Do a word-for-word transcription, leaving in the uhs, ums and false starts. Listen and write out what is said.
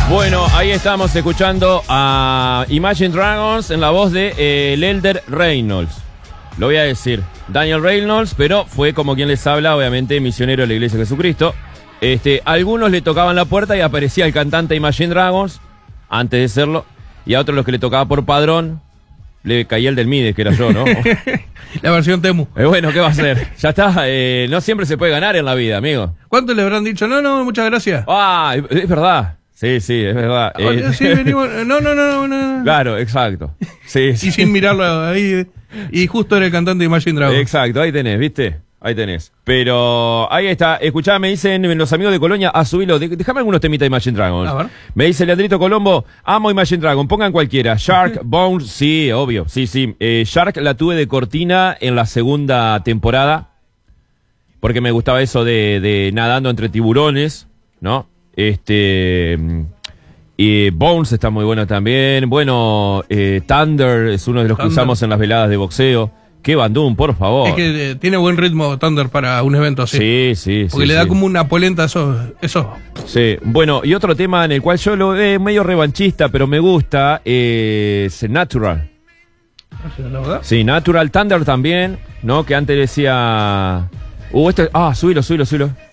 Bueno, ahí estamos escuchando a Imagine Dragons en la voz de eh, el Elder Reynolds. Lo voy a decir, Daniel Reynolds, pero fue como quien les habla, obviamente, misionero de la Iglesia de Jesucristo. Este, algunos le tocaban la puerta y aparecía el cantante Imagine Dragons, antes de serlo, y a otros los que le tocaba por padrón, le caía el del Mides, que era yo, ¿no? La versión Temu. Eh, bueno, ¿qué va a hacer? Ya está, eh, no siempre se puede ganar en la vida, amigo. ¿Cuántos le habrán dicho? No, no, muchas gracias. Ah, es verdad. Sí, sí, es verdad. Oh, Eh, sí, venimos. No, no, no, no, no. Claro, exacto. Sí, sí. Y sin mirarlo ahí. Y justo era el cantante de Imagine Dragons. Exacto, ahí tenés, ¿viste? Ahí tenés. Pero ahí está. Escuchá, me dicen los amigos de Colonia, a subirlo. De- Déjame algunos temitas de Imagine Dragons. A ver. Me dice Leandrito Colombo, amo Imagine Dragon, pongan cualquiera. Shark, Bones, sí, obvio. Sí, sí. Eh, Shark la tuve de cortina en la segunda temporada. Porque me gustaba eso de, de nadando entre tiburones, ¿no? Este. Y Bones está muy bueno también. Bueno, eh, Thunder es uno de los Thunder. que usamos en las veladas de boxeo. Qué bandún, por favor. Es que eh, tiene buen ritmo Thunder para un evento así. Sí, sí, Porque sí, le da sí. como una polenta a esos. esos. Sí, bueno, y otro tema en el cual yo lo veo medio revanchista, pero me gusta, eh, es Natural. ¿La verdad? Sí, Natural Thunder también, ¿no? Que antes decía... Uh, este... Ah, subilo, subilo, subilo.